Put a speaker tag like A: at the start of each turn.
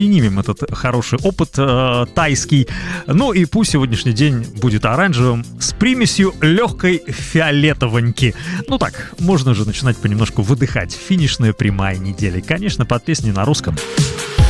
A: Инимем этот хороший опыт тайский. Ну и пусть сегодняшний день будет оранжевым с примесью легкой фиолетовоньки. Ну так, можно же начинать понемножку выдыхать. Финишная прямая недели. Конечно, под песни на русском.